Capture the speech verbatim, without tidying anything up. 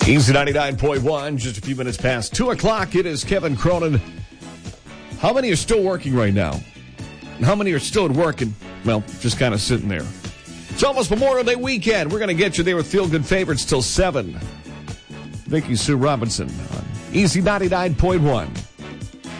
Easy ninety-nine point one, just a few minutes past two o'clock. It is Kevin Cronin. How many are still working right now? And how many are still working? Well, just kind of sitting there. It's almost Memorial Day weekend. We're going to get you there with Feel Good Favorites till seven. Vicky Sue Robinson on Easy ninety-nine point one.